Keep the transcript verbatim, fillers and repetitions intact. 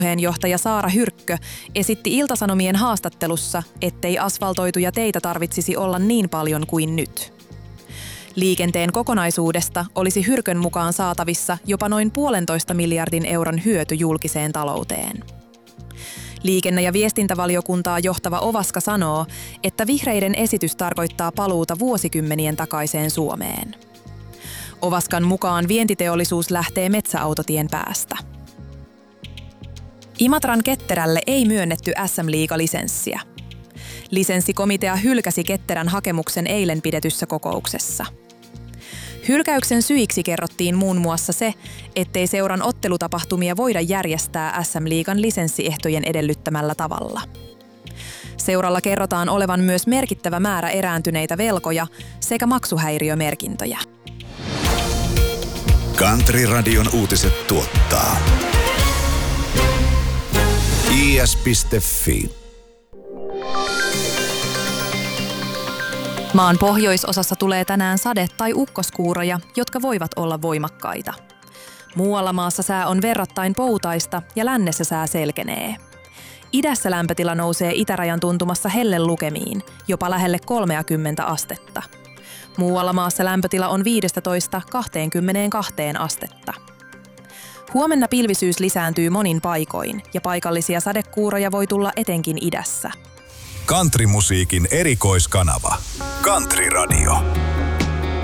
Puheenjohtaja Saara Hyrkkö esitti Ilta-Sanomien haastattelussa, ettei asfaltoituja teitä tarvitsisi olla niin paljon kuin nyt. Liikenteen kokonaisuudesta olisi Hyrkön mukaan saatavissa jopa noin puolentoista miljardin euron hyöty julkiseen talouteen. Liikenne- ja viestintävaliokuntaa johtava Ovaska sanoo, että vihreiden esitys tarkoittaa paluuta vuosikymmenien takaiseen Suomeen. Ovaskan mukaan vientiteollisuus lähtee metsäautotien päästä. Imatran Ketterälle ei myönnetty S M-liiga-lisenssiä. Lisenssikomitea hylkäsi Ketterän hakemuksen eilen pidetyssä kokouksessa. Hylkäyksen syiksi kerrottiin muun muassa se, ettei seuran ottelutapahtumia voida järjestää S M-liigan lisenssiehtojen edellyttämällä tavalla. Seuralla kerrotaan olevan myös merkittävä määrä erääntyneitä velkoja sekä maksuhäiriömerkintöjä. Country-radion uutiset tuottaa i s piste f i. Maan pohjoisosassa tulee tänään sade- tai ukkoskuuroja, jotka voivat olla voimakkaita. Muualla maassa sää on verrattain poutaista ja lännessä sää selkenee. Idässä lämpötila nousee itärajan tuntumassa hellelukemiin, jopa lähelle kolmekymmentä astetta. Muualla maassa lämpötila on viisitoista kaksikymmentäkaksi astetta. Huomenna pilvisyys lisääntyy monin paikoin ja paikallisia sadekuuroja voi tulla etenkin idässä. Countrymusiikin erikoiskanava. Country Radio.